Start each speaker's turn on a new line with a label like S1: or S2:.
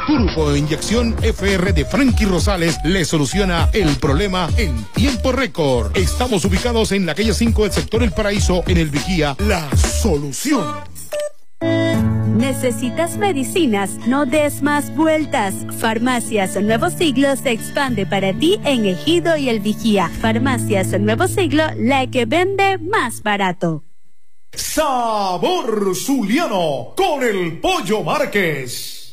S1: Turbo Inyección FR de Frankie Rosales le soluciona el problema en tiempo récord. Estamos ubicados en la calle 5 del sector El Paraíso, en El Vigía, La Solución.
S2: ¿Necesitas medicinas? No des más vueltas. Farmacias Nuevo Siglo se expande para ti en Ejido y El Vigía. Farmacias Nuevo Siglo, la que vende más barato.
S3: Sabor Zuliano con el Pollo Márquez.